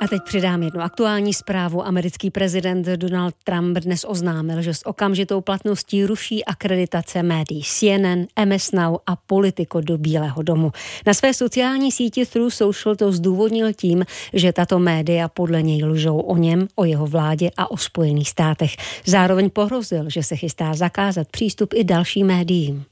A teď přidám jednu aktuální zprávu. Americký prezident Donald Trump dnes oznámil, že s okamžitou platností ruší akreditace médií CNN, MS Now a Politico do Bílého domu. Na své sociální síti Truth Social to zdůvodnil tím, že tato média podle něj lžou o něm, o jeho vládě a o Spojených státech. Zároveň pohrozil, že se chystá zakázat přístup i dalším médiím.